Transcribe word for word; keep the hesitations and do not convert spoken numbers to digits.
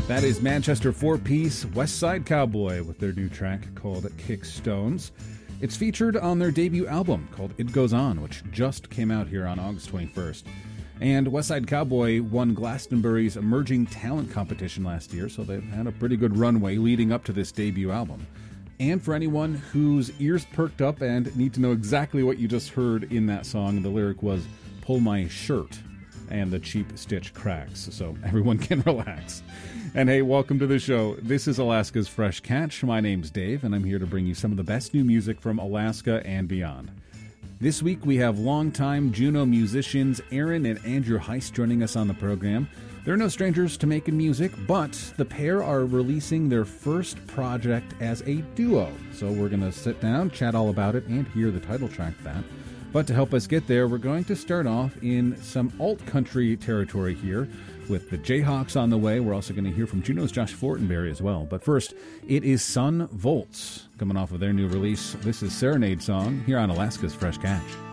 That is Manchester four-piece West Side Cowboy with their new track called Kick Stones. It's featured on their debut album called It Goes On, which just came out here on August twenty-first. And West Side Cowboy won Glastonbury's Emerging Talent Competition last year, so they've had a pretty good runway leading up to this debut album. And for anyone whose ears perked up and need to know exactly what you just heard in that song, the lyric was, "Pull my shirt," and the cheap stitch cracks, so everyone can relax. And hey, welcome to the show. This is Alaska's Fresh Catch. My name's Dave, and I'm here to bring you some of the best new music from Alaska and beyond. This week we have longtime Juneau musicians Aaron and Andrew Heist joining us on the program. They're no strangers to making music, but the pair are releasing their first project as a duo. So we're going to sit down, chat all about it, and hear the title track of that. But to help us get there, we're going to start off in some alt-country territory here with the Jayhawks on the way. We're also going to hear from Juneau's Josh Fortenberry as well. But first, it is Sun Volts coming off of their new release. This is Serenade Song here on Alaska's Fresh Catch.